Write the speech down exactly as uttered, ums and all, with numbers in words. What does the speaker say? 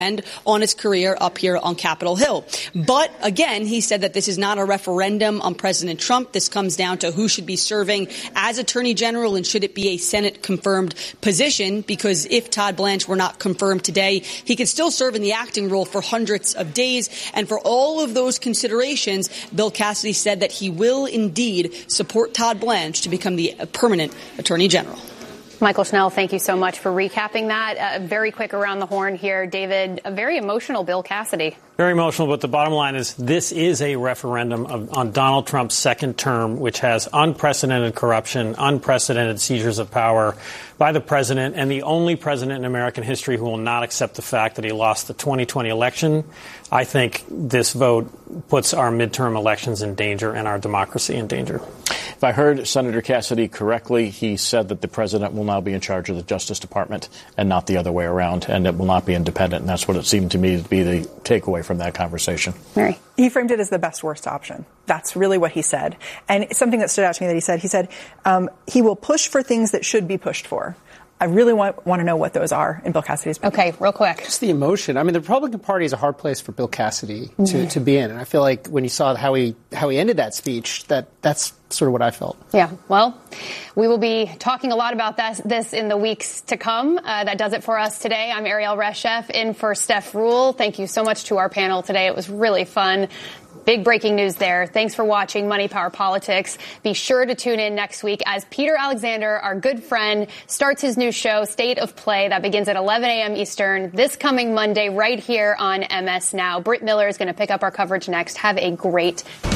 and on his career up here on Capitol Hill. But again, he said that this is not a referendum on President Trump. This comes down to who should be serving as Attorney General and should it be a Senate confirmed position, because if Todd Blanche were not confirmed today, he could still serve in the acting role for hundreds of days. And for all of those considerations, Bill Cassidy said that he will indeed support Todd Blanche to become the permanent Attorney General. Michael Schnell, thank you so much for recapping that. Uh, very quick around the horn here, David. A very emotional Bill Cassidy. Very emotional, but the bottom line is this is a referendum of, on Donald Trump's second term, which has unprecedented corruption, unprecedented seizures of power by the president, and the only president in American history who will not accept the fact that he lost the twenty twenty election. I think this vote puts our midterm elections in danger and our democracy in danger. If I heard Senator Cassidy correctly, he said that the president will now be in charge of the Justice Department and not the other way around, and it will not be independent. And that's what it seemed to me to be the takeaway from that conversation. Mary. He framed it as the best worst option. That's really what he said. And something that stood out to me that he said, he said um, he will push for things that should be pushed for. I really want, want to know what those are in Bill Cassidy's book. Okay, real quick. Just the emotion. I mean, the Republican Party is a hard place for Bill Cassidy to, mm-hmm. to be in. And I feel like when you saw how he how he ended that speech, that that's sort of what I felt. Yeah, well, we will be talking a lot about that, this in the weeks to come. Uh, that does it for us today. I'm Ariel Reshef in for Steph Rule. Thank you so much to our panel today. It was really fun. Big breaking news there. Thanks for watching Money Power Politics. Be sure to tune in next week as Peter Alexander, our good friend, starts his new show, State of Play, that begins at eleven a.m. Eastern this coming Monday right here on M S Now. Britt Miller is going to pick up our coverage next. Have a great